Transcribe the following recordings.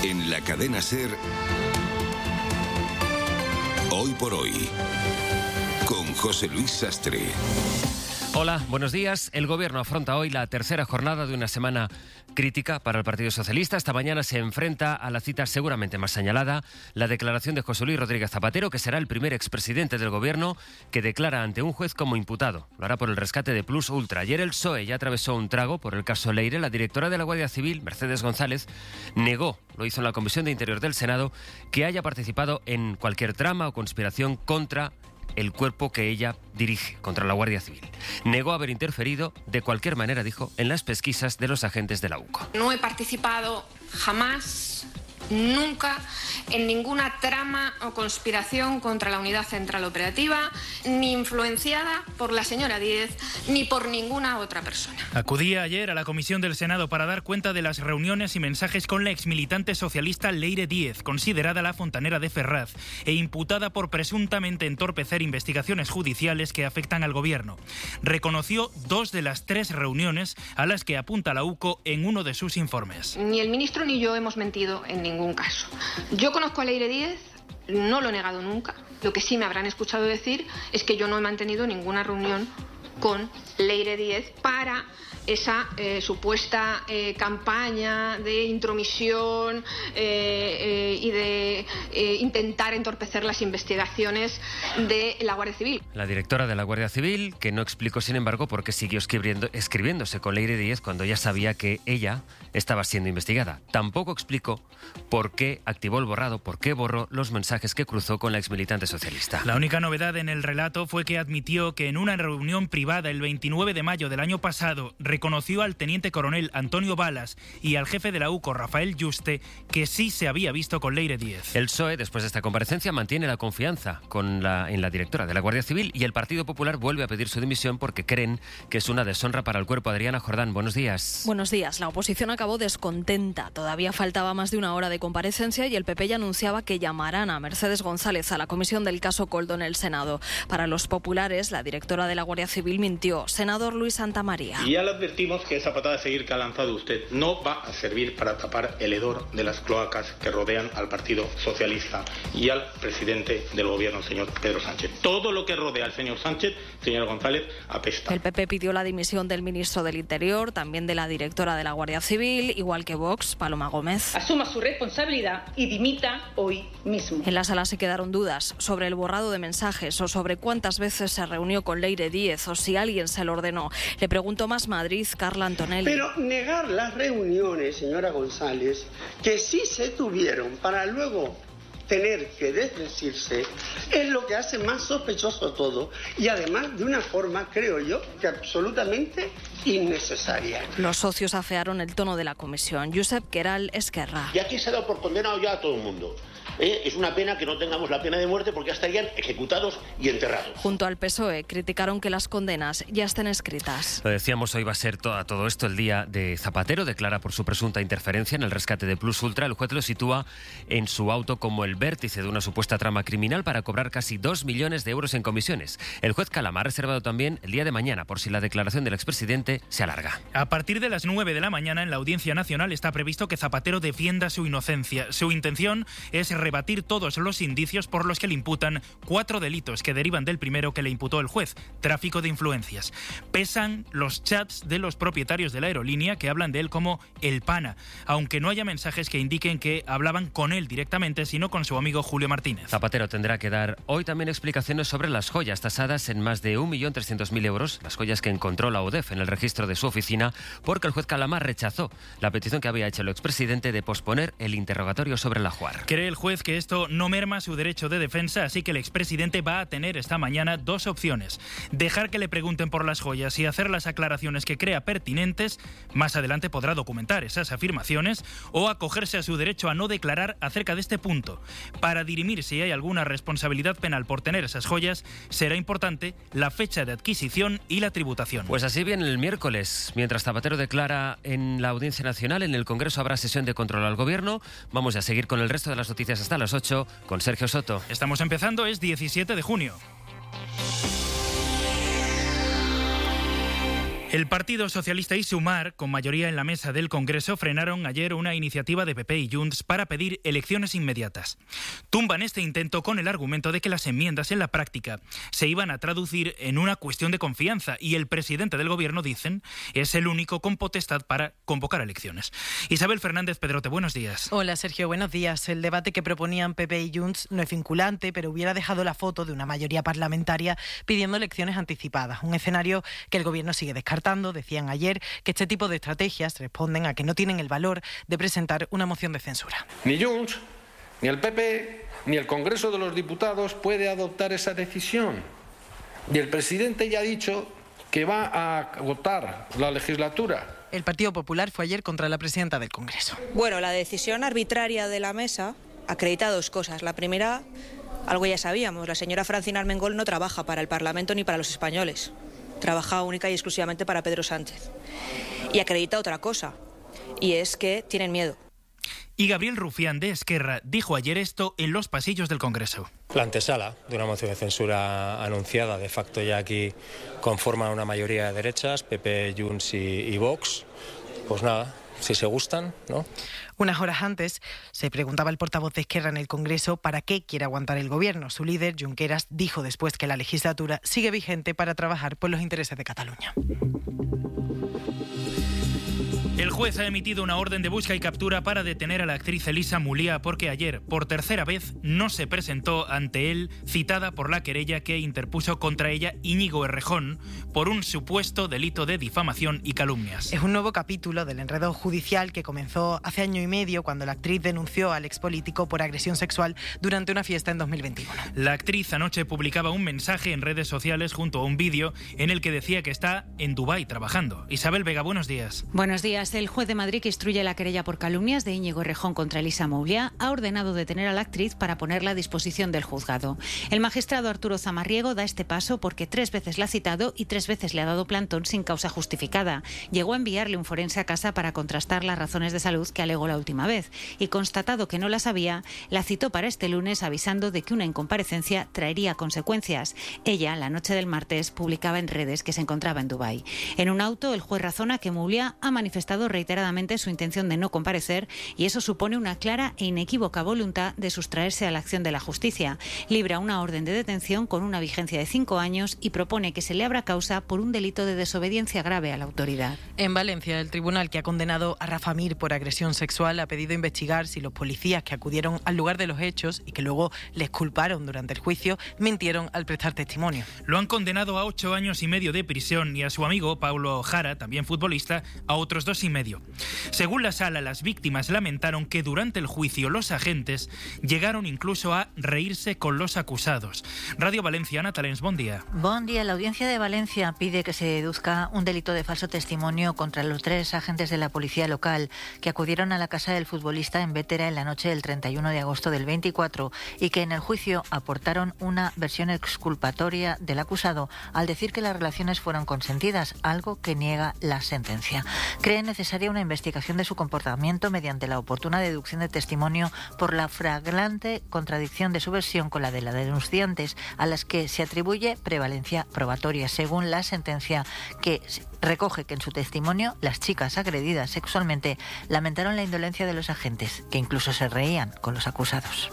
En la cadena SER, Hoy por Hoy, con José Luis Sastre. Hola, buenos días. El Gobierno afronta hoy la tercera jornada de una semana crítica para el Partido Socialista. Esta mañana se enfrenta a la cita seguramente más señalada, la declaración de José Luis Rodríguez Zapatero, que será el primer expresidente del Gobierno que declara ante un juez como imputado. Lo hará por el rescate de Plus Ultra. Ayer el PSOE ya atravesó un trago por el caso Leire. La directora de la Guardia Civil, Mercedes González, negó, lo hizo en la Comisión de Interior del Senado, que haya participado en cualquier trama o conspiración contra el cuerpo que ella dirige, contra la Guardia Civil. Negó haber interferido, de cualquier manera, dijo, en las pesquisas de los agentes de la UCO. No he participado jamás, nunca, en ninguna trama o conspiración contra la Unidad Central Operativa, ni influenciada por la señora Díez, ni por ninguna otra persona. Acudía ayer a la Comisión del Senado para dar cuenta de las reuniones y mensajes con la exmilitante socialista Leire Díez, considerada la fontanera de Ferraz, e imputada por presuntamente entorpecer investigaciones judiciales que afectan al Gobierno. Reconoció 2 de las 3 reuniones a las que apunta la UCO en uno de sus informes. Ni el ministro ni yo hemos mentido en ningún caso. Yo conozco a Leire Díez, no lo he negado nunca. Lo que sí me habrán escuchado decir es que yo no he mantenido ninguna reunión con Leire Díez para esa supuesta campaña de intromisión y de intentar entorpecer las investigaciones de la Guardia Civil. La directora de la Guardia Civil, que no explicó, sin embargo, por qué siguió escribiéndose con Leire Díez cuando ya sabía que ella estaba siendo investigada. Tampoco explicó por qué activó el borrado, por qué borró los mensajes que cruzó con la exmilitante socialista. La única novedad en el relato fue que admitió que en una reunión privada el 29 de mayo del año pasado reconoció al teniente coronel Antonio Balas y al jefe de la UCO, Rafael Yuste, que sí se había visto con Leire Díez. El PSOE, después de esta comparecencia, mantiene la confianza en la directora de la Guardia Civil, y el Partido Popular vuelve a pedir su dimisión porque creen que es una deshonra para el cuerpo. Adriana Jordán, buenos días. Buenos días. La oposición acabó descontenta. Todavía faltaba más de una hora de comparecencia y el PP ya anunciaba que llamarán a Mercedes González a la comisión del caso Koldo en el Senado. Para los populares, la directora de la Guardia Civil mintió. Senador Luis Santamaría. Y ya le advertimos que esa patada de seguir que ha lanzado usted no va a servir para tapar el hedor de las cloacas que rodean al Partido Socialista y al presidente del Gobierno, señor Pedro Sánchez. Todo lo que rodea al señor Sánchez, señor González, apesta. El PP pidió la dimisión del ministro del Interior, también de la directora de la Guardia Civil, igual que Vox, Paloma Gómez. Asuma su responsabilidad y dimita hoy mismo. En la sala se quedaron dudas sobre el borrado de mensajes o sobre cuántas veces se reunió con Leire Díez o si alguien se lo ordenó. Le preguntó Más Madrid, Carla Antonelli. Pero negar las reuniones, señora González, que sí se tuvieron para luego tener que desdecirse, es lo que hace más sospechoso todo, y además de una forma, creo yo, que absolutamente innecesaria. Los socios afearon el tono de la comisión. Josep Queralt, Esquerra. Y aquí se ha dado por condenado ya a todo el mundo. Es una pena que no tengamos la pena de muerte porque ya estarían ejecutados y enterrados. Junto al PSOE criticaron que las condenas ya estén escritas. Lo decíamos, hoy va a ser todo esto el día de Zapatero. Declara por su presunta interferencia en el rescate de Plus Ultra. El juez lo sitúa en su auto como el vértice de una supuesta trama criminal para cobrar casi 2 millones de euros en comisiones. El juez Calama ha reservado también el día de mañana por si la declaración del expresidente se alarga. A partir de las 9 de la mañana en la Audiencia Nacional está previsto que Zapatero defienda su inocencia. Su intención es rebatir todos los indicios por los que le imputan 4 delitos que derivan del primero que le imputó el juez: tráfico de influencias. Pesan los chats de los propietarios de la aerolínea que hablan de él como el pana, aunque no haya mensajes que indiquen que hablaban con él directamente, sino con su amigo Julio Martínez. Zapatero tendrá que dar hoy también explicaciones sobre las joyas tasadas en más de 1.300.000 euros, las joyas que encontró la UDEF en el registro de su oficina, porque el juez Calama rechazó la petición que había hecho el expresidente de posponer el interrogatorio sobre el ajuar. Cree el juez que esto no merma su derecho de defensa, así que el expresidente va a tener esta mañana 2 opciones: dejar que le pregunten por las joyas y hacer las aclaraciones que crea pertinentes, más adelante podrá documentar esas afirmaciones, o acogerse a su derecho a no declarar acerca de este punto. Para dirimir si hay alguna responsabilidad penal por tener esas joyas, será importante la fecha de adquisición y la tributación. Pues así viene el miércoles. Mientras Zapatero declara en la Audiencia Nacional, en el Congreso habrá sesión de control al Gobierno. Vamos a seguir con el resto de las noticias hasta las 8 con Sergio Soto. Estamos empezando, es 17 de junio. El Partido Socialista y Sumar, con mayoría en la mesa del Congreso, frenaron ayer una iniciativa de PP y Junts para pedir elecciones inmediatas. Tumban este intento con el argumento de que las enmiendas en la práctica se iban a traducir en una cuestión de confianza y el presidente del Gobierno, dicen, es el único con potestad para convocar elecciones. Isabel Fernández Pedrote, buenos días. Hola Sergio, buenos días. El debate que proponían PP y Junts no es vinculante, pero hubiera dejado la foto de una mayoría parlamentaria pidiendo elecciones anticipadas, un escenario que el Gobierno sigue descartando. Decían ayer que este tipo de estrategias responden a que no tienen el valor de presentar una moción de censura. Ni Junts, ni el PP, ni el Congreso de los Diputados puede adoptar esa decisión. Y el presidente ya ha dicho que va a agotar la legislatura. El Partido Popular fue ayer contra la presidenta del Congreso. Bueno, la decisión arbitraria de la mesa acredita dos cosas. La primera, algo ya sabíamos, la señora Francina Armengol no trabaja para el Parlamento ni para los españoles. Trabaja única y exclusivamente para Pedro Sánchez. Y acredita otra cosa, y es que tienen miedo. Y Gabriel Rufián de Esquerra dijo ayer esto en los pasillos del Congreso. La antesala de una moción de censura anunciada, de facto ya aquí conforman una mayoría de derechas, PP, Junts y Vox. Pues nada, si se gustan, ¿no? Unas horas antes se preguntaba el portavoz de Esquerra en el Congreso para qué quiere aguantar el Gobierno. Su líder, Junqueras, dijo después que la legislatura sigue vigente para trabajar por los intereses de Cataluña. El juez ha emitido una orden de busca y captura para detener a la actriz Elisa Mulía porque ayer, por tercera vez, no se presentó ante él, citada por la querella que interpuso contra ella Íñigo Errejón por un supuesto delito de difamación y calumnias. Es un nuevo capítulo del enredo judicial que comenzó hace año y medio cuando la actriz denunció al expolítico por agresión sexual durante una fiesta en 2021. La actriz anoche publicaba un mensaje en redes sociales junto a un vídeo en el que decía que está en Dubái trabajando. Isabel Vega, buenos días. Buenos días. El juez de Madrid, que instruye la querella por calumnias de Íñigo Errejón contra Elisa Mulía, ha ordenado detener a la actriz para ponerla a disposición del juzgado. El magistrado Arturo Zamarriego da este paso porque 3 veces la ha citado y 3 veces le ha dado plantón sin causa justificada. Llegó a enviarle un forense a casa para contrastar las razones de salud que alegó la última vez y, constatado que no las había, la citó para este lunes avisando de que una incomparecencia traería consecuencias. Ella, la noche del martes, publicaba en redes que se encontraba en Dubái. En un auto, el juez razona que Mulía ha manifestado reiteradamente su intención de no comparecer y eso supone una clara e inequívoca voluntad de sustraerse a la acción de la justicia. Libra una orden de detención con una vigencia de 5 años y propone que se le abra causa por un delito de desobediencia grave a la autoridad. En Valencia, el tribunal que ha condenado a Rafa Mir por agresión sexual ha pedido investigar si los policías que acudieron al lugar de los hechos y que luego les culparon durante el juicio mintieron al prestar testimonio. Lo han condenado a 8 años y medio de prisión y a su amigo Paulo Jara, también futbolista, a otros 2 y medio. Según la sala, las víctimas lamentaron que durante el juicio los agentes llegaron incluso a reírse con los acusados. Radio Valencia, Ana Talens, buen día. Buen día. La Audiencia de Valencia pide que se deduzca un delito de falso testimonio contra los 3 agentes de la policía local que acudieron a la casa del futbolista en Bétera en la noche del 31 de agosto del 24 y que en el juicio aportaron una versión exculpatoria del acusado al decir que las relaciones fueron consentidas, algo que niega la sentencia. Cree necesaria una investigación de su comportamiento mediante la oportuna deducción de testimonio por la flagrante contradicción de su versión con la de las denunciantes, a las que se atribuye prevalencia probatoria, según la sentencia que recoge que en su testimonio las chicas agredidas sexualmente lamentaron la indolencia de los agentes, que incluso se reían con los acusados.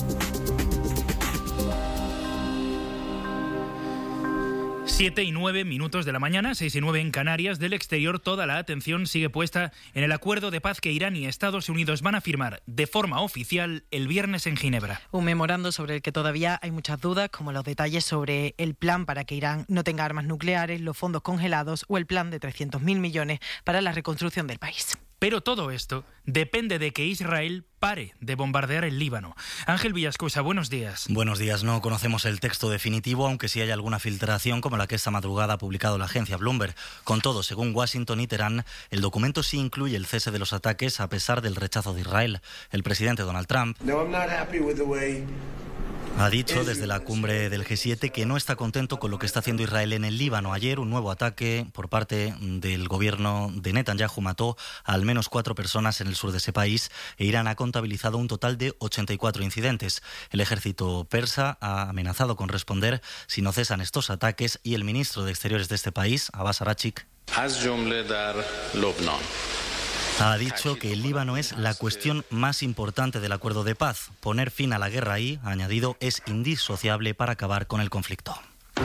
7:09 de la mañana, 6:09 en Canarias. Del exterior, toda la atención sigue puesta en el acuerdo de paz que Irán y Estados Unidos van a firmar de forma oficial el viernes en Ginebra. Un memorando sobre el que todavía hay muchas dudas, como los detalles sobre el plan para que Irán no tenga armas nucleares, los fondos congelados o el plan de 300.000 millones para la reconstrucción del país. Pero todo esto depende de que Israel pare de bombardear el Líbano. Ángel Villascosa, buenos días. Buenos días. No conocemos el texto definitivo, aunque sí hay alguna filtración como la que esta madrugada ha publicado la agencia Bloomberg. Con todo, según Washington y Teherán, el documento sí incluye el cese de los ataques a pesar del rechazo de Israel. El presidente Donald Trump ha dicho desde la cumbre del G7 que no está contento con lo que está haciendo Israel en el Líbano. Ayer un nuevo ataque por parte del gobierno de Netanyahu mató a al menos 4 personas en el sur de ese país e Irán ha contabilizado un total de 84 incidentes. El ejército persa ha amenazado con responder si no cesan estos ataques y el ministro de Exteriores de este país, Abbas Araghchi, Ha dicho que el Líbano es la cuestión más importante del acuerdo de paz. Poner fin a la guerra ahí, ha añadido, es indisociable para acabar con el conflicto.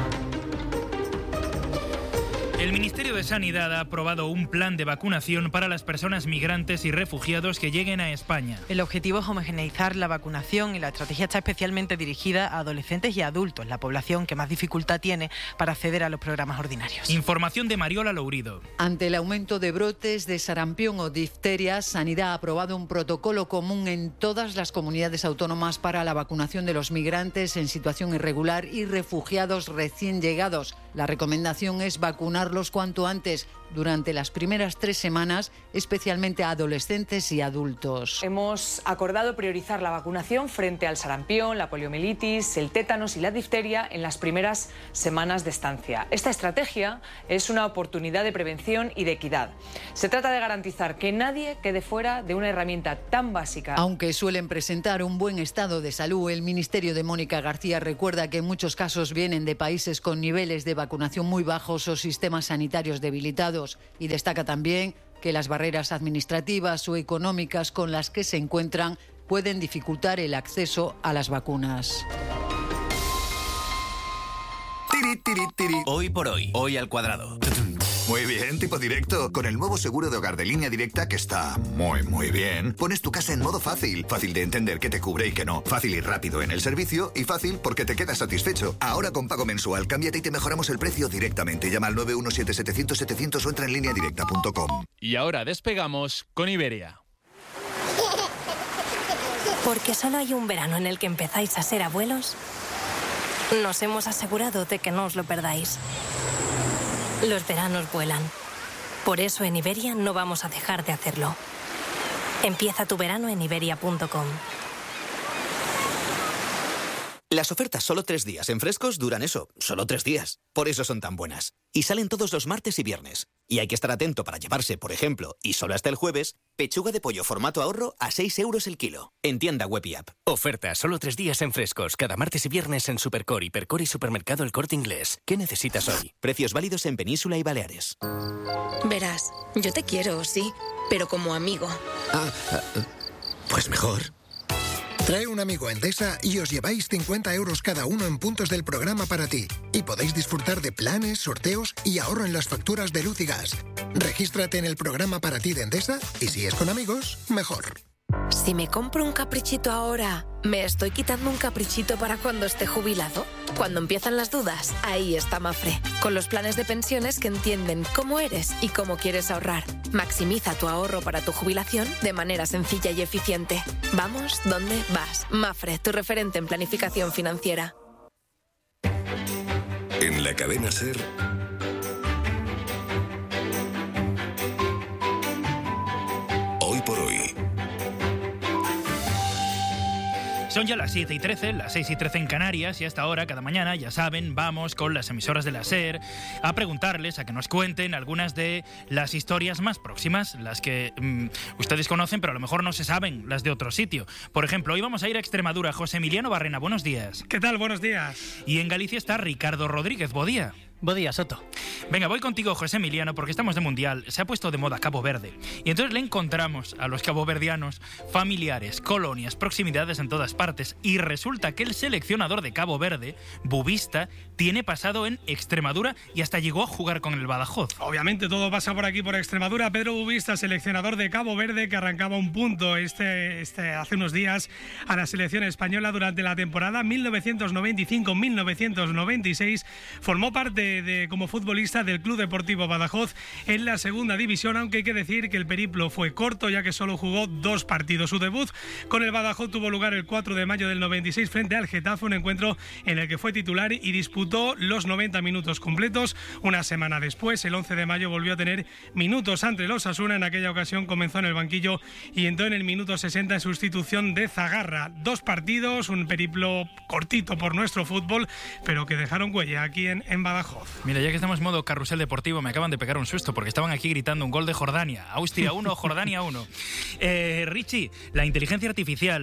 El Ministerio de Sanidad ha aprobado un plan de vacunación para las personas migrantes y refugiados que lleguen a España. El objetivo es homogeneizar la vacunación y la estrategia está especialmente dirigida a adolescentes y adultos, la población que más dificultad tiene para acceder a los programas ordinarios. Información de Mariola Lourido. Ante el aumento de brotes de sarampión o difteria, Sanidad ha aprobado un protocolo común en todas las comunidades autónomas para la vacunación de los migrantes en situación irregular y refugiados recién llegados. La recomendación es vacunarlos cuanto antes, durante las primeras 3 semanas, especialmente a adolescentes y adultos. Hemos acordado priorizar la vacunación frente al sarampión, la poliomielitis, el tétanos y la difteria en las primeras semanas de estancia. Esta estrategia es una oportunidad de prevención y de equidad. Se trata de garantizar que nadie quede fuera de una herramienta tan básica. Aunque suelen presentar un buen estado de salud, el Ministerio de Mónica García recuerda que en muchos casos vienen de países con niveles de vacunación muy bajos o sistemas sanitarios debilitados, y destaca también que las barreras administrativas o económicas con las que se encuentran pueden dificultar el acceso a las vacunas. Hoy por hoy, hoy al cuadrado. Muy bien, tipo directo. Con el nuevo seguro de hogar de Línea Directa, que está muy bien, pones tu casa en modo fácil. Fácil de entender qué te cubre y qué no. Fácil y rápido en el servicio y fácil porque te quedas satisfecho. Ahora con pago mensual, cámbiate y te mejoramos el precio directamente. Llama al 917-700-700 o entra en lineadirecta.com. Y ahora despegamos con Iberia. Porque solo hay un verano en el que empezáis a ser abuelos, nos hemos asegurado de que no os lo perdáis. Los veranos vuelan. Por eso en Iberia no vamos a dejar de hacerlo. Empieza tu verano en iberia.com. Las ofertas solo 3 días en Frescos duran eso, solo 3 días. Por eso son tan buenas. Y salen todos los martes y viernes. Y hay que estar atento para llevarse, por ejemplo, y solo hasta el jueves, pechuga de pollo formato ahorro a 6 euros el kilo. En tienda web y app. Oferta solo 3 días en Frescos, cada martes y viernes en Supercore, Hipercore y Supermercado El Corte Inglés. ¿Qué necesitas hoy? Precios válidos en Península y Baleares. Verás, yo te quiero, sí, pero como amigo. Pues mejor. Trae un amigo a Endesa y os lleváis 50 euros cada uno en puntos del programa para ti. Y podéis disfrutar de planes, sorteos y ahorro en las facturas de luz y gas. Regístrate en el programa para ti de Endesa y si es con amigos, mejor. Si me compro un caprichito ahora, ¿me estoy quitando un caprichito para cuando esté jubilado? Cuando empiezan las dudas, ahí está Mafre, con los planes de pensiones que entienden cómo eres y cómo quieres ahorrar. Maximiza tu ahorro para tu jubilación de manera sencilla y eficiente. Vamos, ¿dónde vas? Mafre, tu referente en planificación financiera. En la cadena SER, hoy por hoy. Son ya las 7:13, las 6:13 en Canarias, y hasta ahora, cada mañana, ya saben, vamos con las emisoras de la SER a preguntarles, a que nos cuenten algunas de las historias más próximas, las que ustedes conocen, pero a lo mejor no se saben, las de otro sitio. Por ejemplo, hoy vamos a ir a Extremadura. José Emiliano Barrena, buenos días. ¿Qué tal? Buenos días. Y en Galicia está Ricardo Rodríguez. Buen día. Buen día, Soto. Venga, voy contigo, José Emiliano, porque estamos de Mundial. Se ha puesto de moda Cabo Verde. Y entonces le encontramos a los caboverdianos familiares, colonias, proximidades en todas partes. Y resulta que el seleccionador de Cabo Verde, Bubista, tiene pasado en Extremadura y hasta llegó a jugar con el Badajoz. Obviamente todo pasa por aquí, por Extremadura. Pedro Bubista, seleccionador de Cabo Verde, que arrancaba un punto hace unos días a la selección española durante la temporada 1995-1996. Formó parte como futbolista del Club Deportivo Badajoz en la segunda división, aunque hay que decir que el periplo fue corto, ya que solo jugó 2 partidos. Su debut con el Badajoz tuvo lugar el 4 de mayo del 96 frente al Getafe, un encuentro en el que fue titular y disputó los 90 minutos completos. Una semana después, el 11 de mayo, volvió a tener minutos ante el Osasuna. En aquella ocasión comenzó en el banquillo y entró en el minuto 60 en sustitución de Zagarra. 2 partidos, un periplo cortito por nuestro fútbol, pero que dejaron huella aquí en Badajoz. Mira, ya que estamos en modo carrusel deportivo, me acaban de pegar un susto porque estaban aquí gritando un gol de Jordania. Austria 1, Jordania 1. Richie, la inteligencia artificial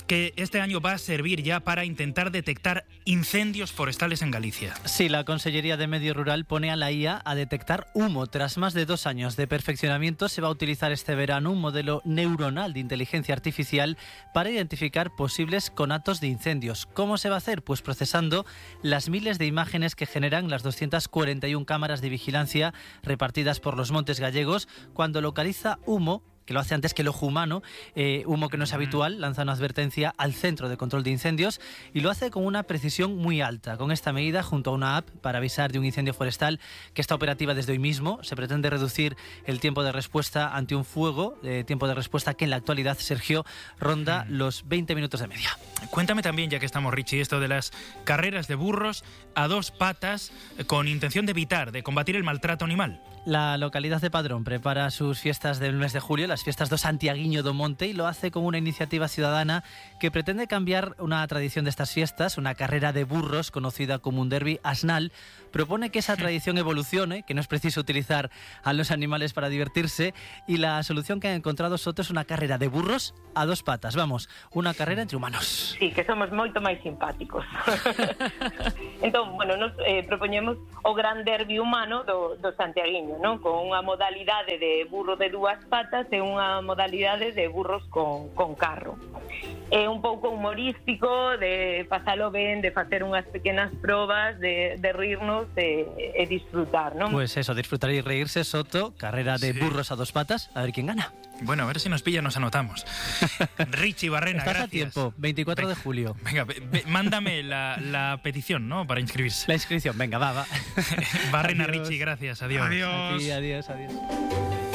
que este año va a servir ya para intentar detectar incendios forestales en Galicia. Sí, la Consellería de Medio Rural pone a la IA a detectar humo. Tras más de 2 años de perfeccionamiento, se va a utilizar este verano un modelo neuronal de inteligencia artificial para identificar posibles conatos de incendios. ¿Cómo se va a hacer? Pues procesando las miles de imágenes que generan las 241 cámaras de vigilancia repartidas por los montes gallegos. Cuando localiza humo, que lo hace antes que el ojo humano, humo que no es habitual, lanza una advertencia al Centro de Control de Incendios y lo hace con una precisión muy alta. Con esta medida, junto a una app para avisar de un incendio forestal que está operativa desde hoy mismo, se pretende reducir el tiempo de respuesta ante un fuego, tiempo de respuesta que en la actualidad, Sergio, ronda los 20 minutos de media. Cuéntame también, ya que estamos, Richie, esto de las carreras de burros a 2 patas con intención de combatir el maltrato animal. La localidad de Padrón prepara sus fiestas del mes de julio, las fiestas do Santiaguiño do Monte, y lo hace con una iniciativa ciudadana que pretende cambiar una tradición de estas fiestas, una carrera de burros conocida como un derbi asnal. Propone que esa tradición evolucione, que no es preciso utilizar a los animales para divertirse, y la solución que han encontrado Soto es una carrera de burros a 2 patas. Vamos, una carrera entre humanos. Sí, que somos moito máis simpáticos. Entón, bueno, nos propoñemos o gran derbi humano do Santiaguiño, ¿no? Con unha modalidade de burro de 2 patas e unha modalidade de burros con carro. É un pouco humorístico, de pasalo ben, de facer unhas pequenas probas, de rirnos e disfrutar, ¿no? Pues eso, disfrutar y reírse, Soto, carrera de burros a 2 patas, a ver quién gana. Bueno, a ver si nos pilla, nos anotamos. Richie Barrena, Estás gracias. a tiempo, 24 de julio. Venga, mándame la petición, ¿no? Para inscribirse. La inscripción, venga, va. Barrena, Adiós. Richie, gracias, adiós. Adiós. Adiós.